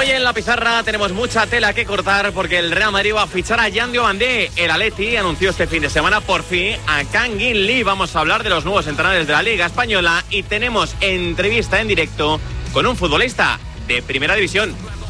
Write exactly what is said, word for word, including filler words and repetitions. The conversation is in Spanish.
Hoy en la pizarra tenemos mucha tela que cortar porque el Real Madrid va a fichar a Yan Diomandé. El Atleti anunció este fin de semana por fin a Kangin Lee. Vamos a hablar de los nuevos entrenadores de la Liga Española y tenemos entrevista en directo con un futbolista de Primera División.